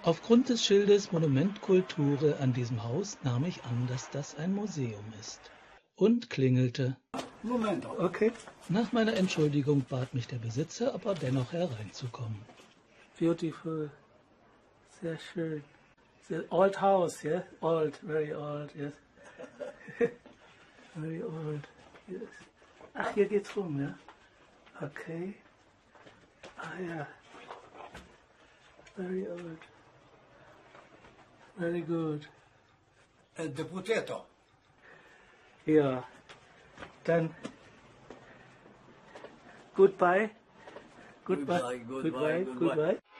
Aufgrund des Schildes Monumentkulture an diesem Haus nahm ich an, dass das ein Museum ist. Und klingelte. Moment, okay. Nach meiner Entschuldigung bat mich der Besitzer, aber dennoch hereinzukommen. Beautiful. Sehr schön. The old house, yeah? Old, very old, yes. Very old, yes. Ach, hier geht's rum, ja? Okay. Ah ja. Very old. Very good. The potato. Ja. Dann goodbye. Goodbye, goodbye, goodbye. Goodbye.